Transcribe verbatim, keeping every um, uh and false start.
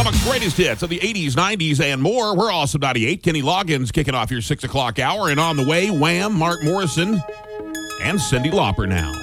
Lubbock's greatest hits of the eighties, nineties, and more. We're Awesome ninety-eight. Kenny Loggins kicking off your six o'clock hour. And on the way, Wham, Mark Morrison, and Cyndi Lauper now.